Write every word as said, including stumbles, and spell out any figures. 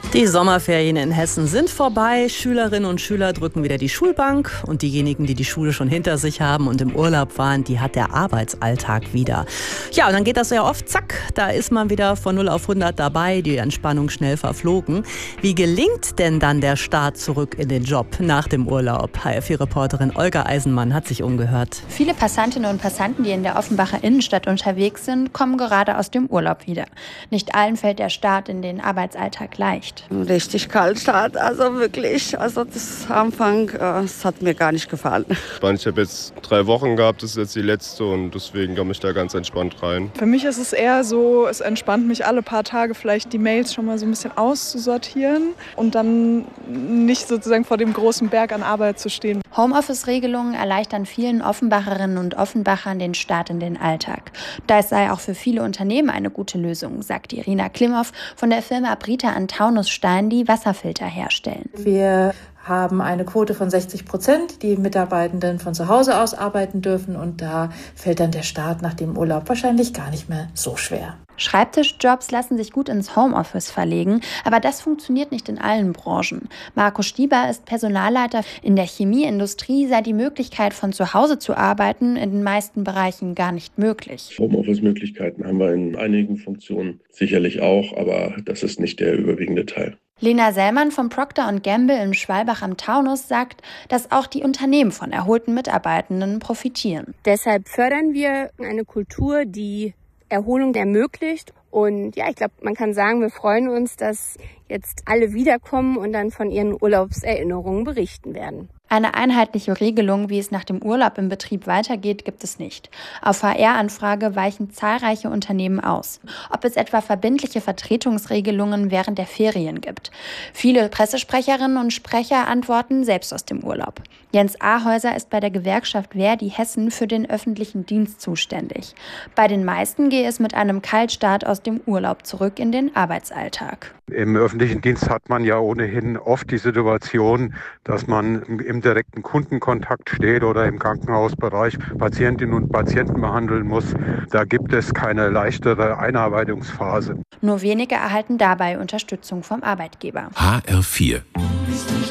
Die Sommerferien in Hessen sind vorbei. Schülerinnen und Schüler drücken wieder die Schulbank. Und diejenigen, die die Schule schon hinter sich haben und im Urlaub waren, die hat der Arbeitsalltag wieder. Ja, und dann geht das ja oft, zack, da ist man wieder von null auf hundert dabei, die Entspannung schnell verflogen. Wie gelingt denn dann der Start zurück in den Job nach dem Urlaub? H R vier-Reporterin Olga Eisenmann hat sich umgehört. Viele Passantinnen und Passanten, die in der Offenbacher Innenstadt unterwegs sind, kommen gerade aus dem Urlaub wieder. Nicht allen fällt der Start in den Arbeitsalltag leicht. Richtig kalt Start, also wirklich. Also das Anfang, äh, das hat mir gar nicht gefallen. Ich habe jetzt drei Wochen gehabt, das ist jetzt die letzte und deswegen komme ich da ganz entspannt rein. Für mich ist es eher so, es entspannt mich alle paar Tage vielleicht die Mails schon mal so ein bisschen auszusortieren und dann nicht sozusagen vor dem großen Berg an Arbeit zu stehen. Homeoffice-Regelungen erleichtern vielen Offenbacherinnen und Offenbachern den Start in den Alltag. Das sei auch für viele Unternehmen eine gute Lösung, sagt Irina Klimov von der Firma Brita an Taunusstein, die Wasserfilter herstellen. Wir haben eine Quote von sechzig Prozent, die Mitarbeitenden von zu Hause aus arbeiten dürfen und da fällt dann der Start nach dem Urlaub wahrscheinlich gar nicht mehr so schwer. Schreibtischjobs lassen sich gut ins Homeoffice verlegen, aber das funktioniert nicht in allen Branchen. Marco Stieber ist Personalleiter. In der Chemieindustrie sei die Möglichkeit, von zu Hause zu arbeiten, in den meisten Bereichen gar nicht möglich. Homeoffice-Möglichkeiten haben wir in einigen Funktionen sicherlich auch, aber das ist nicht der überwiegende Teil. Lena Sellmann von Procter und Gamble in Schwalbach am Taunus sagt, dass auch die Unternehmen von erholten Mitarbeitenden profitieren. Deshalb fördern wir eine Kultur, die Erholung ermöglicht. Und ja, ich glaube, man kann sagen, wir freuen uns, dass jetzt alle wiederkommen und dann von ihren Urlaubserinnerungen berichten werden. Eine einheitliche Regelung, wie es nach dem Urlaub im Betrieb weitergeht, gibt es nicht. Auf H R-Anfrage weichen zahlreiche Unternehmen aus. Ob es etwa verbindliche Vertretungsregelungen während der Ferien gibt. Viele Pressesprecherinnen und Sprecher antworten selbst aus dem Urlaub. Jens Ahäuser ist bei der Gewerkschaft Verdi Hessen für den öffentlichen Dienst zuständig. Bei den meisten gehe es mit einem Kaltstart aus dem Urlaub zurück in den Arbeitsalltag. Im öffentlichen Dienst hat man ja ohnehin oft die Situation, dass man im direkten Kundenkontakt steht oder im Krankenhausbereich Patientinnen und Patienten behandeln muss. Da gibt es keine leichtere Einarbeitungsphase. Nur wenige erhalten dabei Unterstützung vom Arbeitgeber. H R vier